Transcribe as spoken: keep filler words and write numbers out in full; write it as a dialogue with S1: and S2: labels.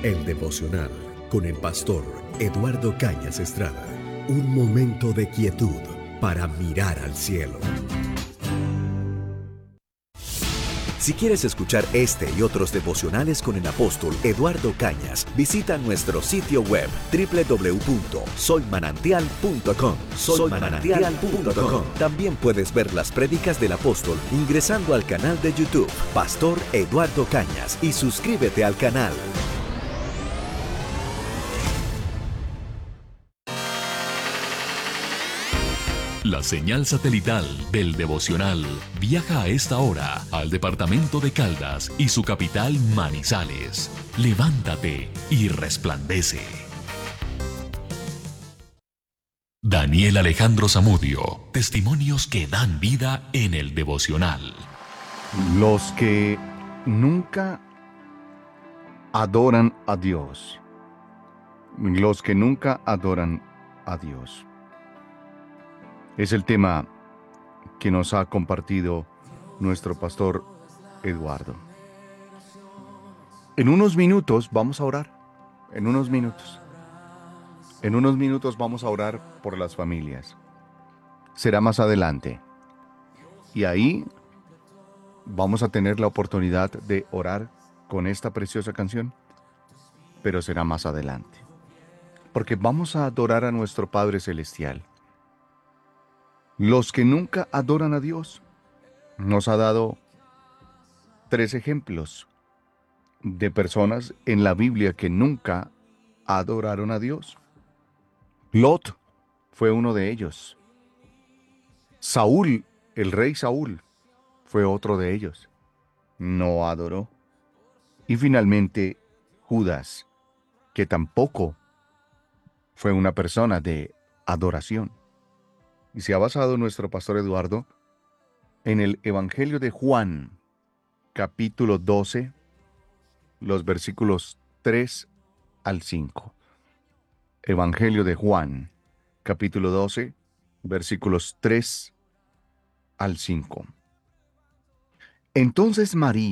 S1: El devocional con el pastor Eduardo Cañas Estrada. Un momento de quietud para mirar al cielo. Si quieres escuchar este y otros devocionales con el apóstol Eduardo Cañas, visita nuestro sitio web doble u doble u doble u punto soy manantial punto com. soy manantial punto com. También puedes ver las prédicas del apóstol ingresando al canal de YouTube Pastor Eduardo Cañas y suscríbete al canal.
S2: La señal satelital del devocional viaja a esta hora al departamento de Caldas y su capital Manizales. Levántate y resplandece. Daniel Alejandro Zamudio, testimonios que dan vida en el devocional.
S3: Los que nunca adoran a Dios. Los que nunca adoran a Dios. Es el tema que nos ha compartido nuestro pastor Eduardo. En unos minutos vamos a orar. En unos minutos. En unos minutos vamos a orar por las familias. Será más adelante. Y ahí vamos a tener la oportunidad de orar con esta preciosa canción. Pero será más adelante. Porque vamos a adorar a nuestro Padre Celestial. Los que nunca adoran a Dios. Nos ha dado tres ejemplos de personas en la Biblia que nunca adoraron a Dios. Lot fue uno de ellos. Saúl, el rey Saúl, fue otro de ellos. No adoró. Y finalmente, Judas, que tampoco fue una persona de adoración. Y se ha basado nuestro pastor Eduardo en el Evangelio de Juan, capítulo doce, los versículos tres al cinco. Evangelio de Juan, capítulo doce, versículos tres al cinco. Entonces María